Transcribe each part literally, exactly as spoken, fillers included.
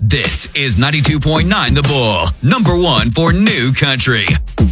This is ninety-two point nine The Bull, number one for new country.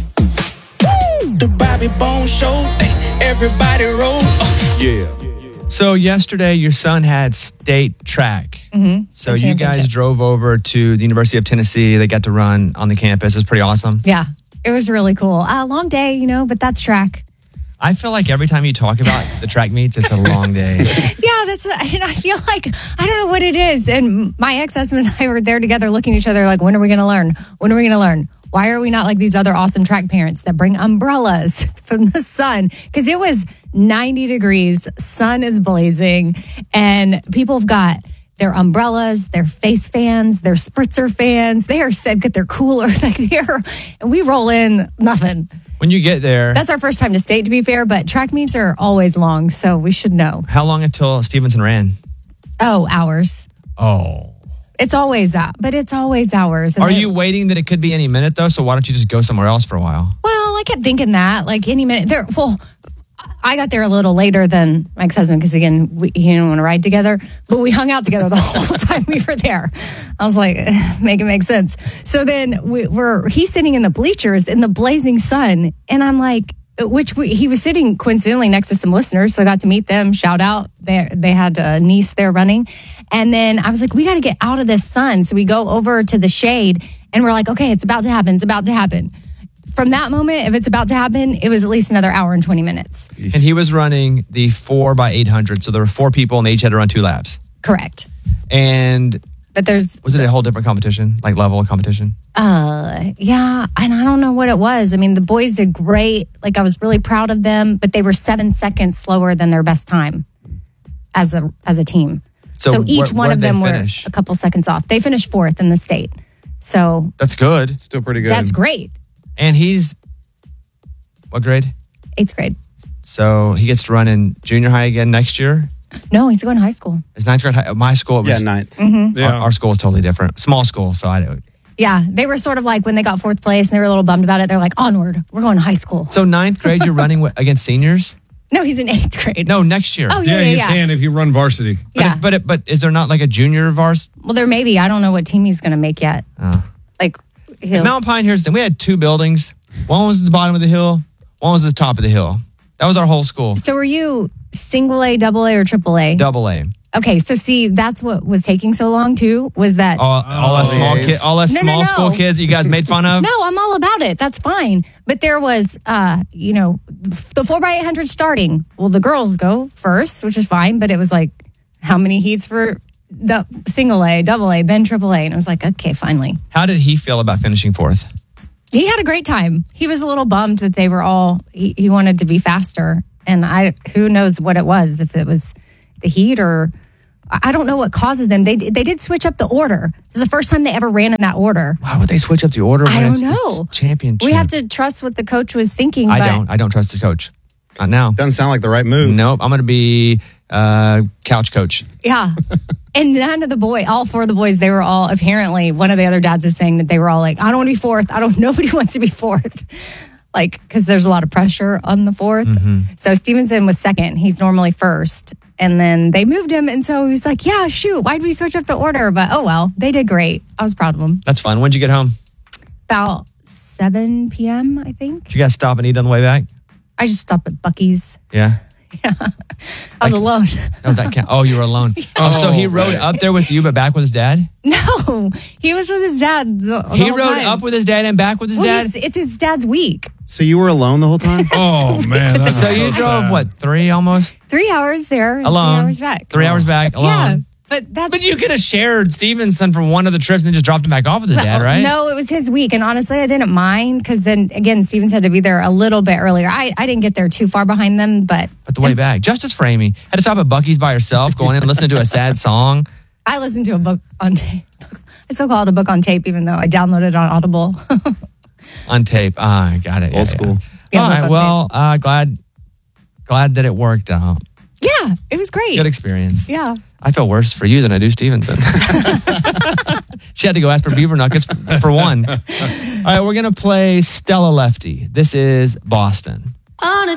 The Bobby Bone Show, everybody roll. Yeah. So yesterday, your son had state track. Mm-hmm. So you guys drove over to the University of Tennessee. They got to run on the campus. It was pretty awesome. Yeah, it was really cool. A uh, long day, you know, but that's track. I feel like every time you talk about the track meets, it's a long day. Yeah, that's, and I feel like, I don't know what it is. And my ex-husband and I were there together looking at each other like, when are we going to learn? When are we going to learn? Why are we not like these other awesome track parents that bring umbrellas from the sun? Because it was ninety degrees, sun is blazing, and people have got their umbrellas, their face fans, their spritzer fans. They are set, get their cooler, like there, and we roll in nothing. When you get there, that's our first time to state, to be fair, but track meets are always long, so we should know. How long until Stevenson ran? Oh, hours. Oh. It's always out, but it's always hours. Are they, you waiting that it could be any minute, though? So why don't you just go somewhere else for a while? Well, I kept thinking that, like any minute. There. Well, I got there a little later than my ex-husband because, again, we, he didn't want to ride together, but we hung out together the whole time we were there. I was like, make it make sense. So then we were, he's sitting in the bleachers in the blazing sun, and I'm like, which we, he was sitting coincidentally next to some listeners, so I got to meet them. Shout out. They, they had a niece there running. And then I was like, we got to get out of this sun. So we go over to the shade, and we're like, okay, it's about to happen. It's about to happen. From that moment, if it's about to happen, it was at least another hour and twenty minutes. And he was running the four by eight hundred. So there were four people, and they each had to run two laps. Correct. And but there's was it a whole different competition, like level of competition? Uh, yeah, and I don't know what it was. I mean, the boys did great. Like, I was really proud of them, but they were seven seconds slower than their best time as a as a team. So, so each where, one of them were finish? a couple seconds off. They finished fourth in the state. So that's good. Still pretty good. That's great. And he's what grade? Eighth grade. So he gets to run in junior high again next year? No, he's going to high school. It's ninth grade high. My school was yeah, ninth. Mm-hmm. Yeah. Our, our school is totally different. Small school, so I don't. Yeah, they were sort of like when they got fourth place and they were a little bummed about it. They're like, onward, we're going to high school. So ninth grade, you're running with, against seniors? No, he's in eighth grade. No, next year. Oh, yeah, yeah, yeah, you yeah. can if you run varsity. But Yeah. Is, but it, but is there not like a junior vars? Well, there may be. I don't know what team he's going to make yet. Oh. Like, he'll, Mount Pine, here's the thing. We had two buildings. One was at the bottom of the hill. One was at the top of the hill. That was our whole school. So were you single A, double A, or triple A? Double A. Okay, so see, that's what was taking so long too, was that... All, all us Oh, small yes. kids, all us No, no, small no. school kids you guys made fun of? No, I'm all about it. That's fine. But there was, uh, you know, the four by eight hundred starting. Well, the girls go first, which is fine, but it was like, how many heats for du- single A, double A, then triple A? And it was like, okay, finally. How did he feel about finishing fourth? He had a great time. He was a little bummed that they were all, he, he wanted to be faster. And I, who knows what it was, if it was the heat or, I don't know what causes them. They they did switch up the order. This is the first time they ever ran in that order. Why would they switch up the order when I don't it's know. the championship? We have to trust what the coach was thinking. I but don't. I don't trust the coach. Not now. Doesn't sound like the right move. Nope. I'm going to be uh, couch coach. Yeah. And none of the boy, all four of the boys, they were all, apparently, one of the other dads is saying that they were all like, I don't want to be fourth. I don't, nobody wants to be fourth. Like, because there's a lot of pressure on the fourth. Mm-hmm. So Stevenson was second. He's normally first. And then they moved him. And so he was like, yeah, shoot, why'd we switch up the order? But oh, well, they did great. I was proud of them. That's fun. When'd you get home? About seven p.m., I think. Did you guys stop and eat on the way back? I just stopped at Buc-ee's. Yeah. I was alone. No, that can't. Oh, you were alone. Oh, so he rode up there with you, but back with his dad? No, he was with his dad. The, the He whole rode time. up with his dad and back with his Well, dad? he's- it's his dad's week. So you were alone the whole time? Oh, man. That's So you drove, sad. what, three almost? Three hours there, and Alone. three hours back. Three hours back, alone. Yeah, but that's. But you could have shared Stevenson from one of the trips and then just dropped him back off with his dad, right? No, it was his week, and honestly, I didn't mind because then again, Stevens had to be there a little bit earlier. I, I didn't get there too far behind them, but But the way back, justice for Amy. Had to stop at Buc-ee's by herself, going in and listening to a sad song. I listened to a book on tape. I still call it a book on tape, even though I downloaded it on Audible. On tape. Ah, I got it. Old school. Yeah, All book right. on Well, uh, glad glad that it worked out. Yeah, it was great. Good experience. Yeah. I feel worse for you than I do Stevenson. She had to go ask for beaver nuggets for one. All right, we're going to play Stella Lefty. This is Boston. On a